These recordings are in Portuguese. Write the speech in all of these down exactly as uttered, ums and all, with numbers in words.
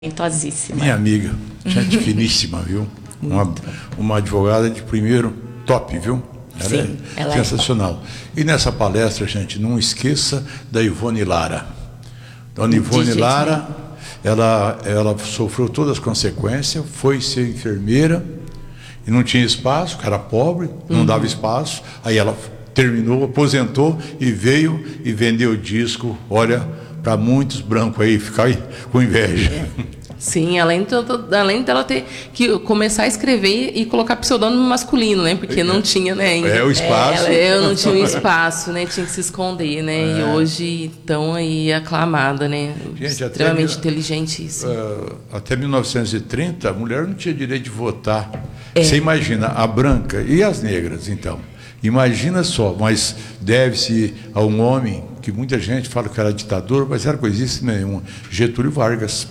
Talentosíssima. Minha amiga, gente finíssima, viu? Uma, uma advogada de primeiro top, viu? Ela Sim, é ela sensacional. É. E nessa palestra, gente, não esqueça da Ivone Lara. Dona Ivone Lara, ela, ela sofreu todas as consequências, foi ser enfermeira e não tinha espaço, era pobre, não uhum. dava espaço. Aí ela terminou, aposentou e veio e vendeu o disco, olha, para muitos brancos aí ficar aí com inveja. É. Sim, além, de, além dela ter que começar a escrever e colocar pseudônimo masculino, né? Porque não tinha, né? Ainda. É o espaço. É, ela, eu não tinha um espaço, né? Tinha que se esconder, né? É. E hoje estão aí aclamada, né? Gente, extremamente inteligentíssima. Uh, até mil novecentos e trinta, a mulher não tinha direito de votar. É. Você imagina, a branca e as negras, então. Imagina só, mas deve-se a um homem que muita gente fala que era ditador, mas era coisíssima nenhuma, Getúlio Vargas.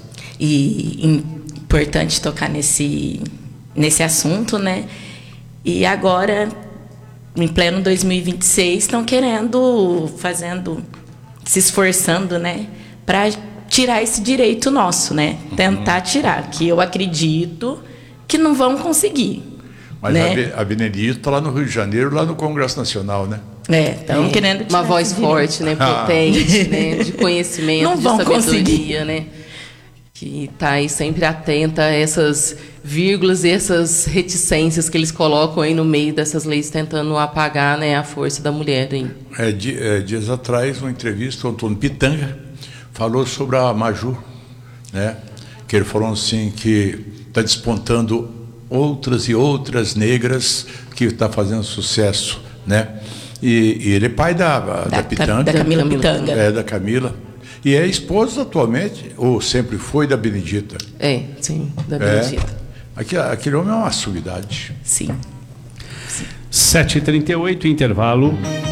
E importante tocar nesse, nesse assunto, né? E agora, em pleno dois mil e vinte e seis, estão querendo, fazendo, se esforçando, né? Para tirar esse direito nosso, né? Tentar uhum. tirar, que eu acredito que não vão conseguir. Mas né? a Benedito está lá no Rio de Janeiro, lá no Congresso Nacional, né? É, estão é, querendo tirar uma voz forte, né? Potente, né? De conhecimento, não de vão sabedoria, conseguir. né? Que está aí sempre atenta a essas vírgulas e essas reticências que eles colocam aí no meio dessas leis, tentando apagar, né, a força da mulher. Aí. É, di, é, dias atrás, uma entrevista, o Antônio Pitanga falou sobre a Maju, né? Que ele falou assim que está despontando outras e outras negras que está fazendo sucesso, né? E, e ele é pai da, da, da Pitanga. Da Camila Pitanga. É, da Camila. E é esposa atualmente, ou sempre foi, da Benedita. É, sim, da Benedita. É, aquele, aquele homem é uma sumidade. Sim. sim. sete e trinta e oito, intervalo.